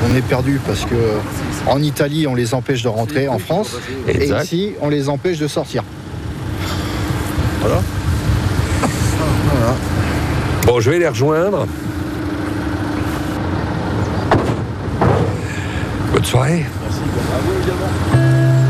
on est perdu parce que en Italie, on les empêche de rentrer en France. Exact. Et ici, on les empêche de sortir. Voilà. Voilà. Bon, je vais les rejoindre. Bonne soirée. Merci. À vous également.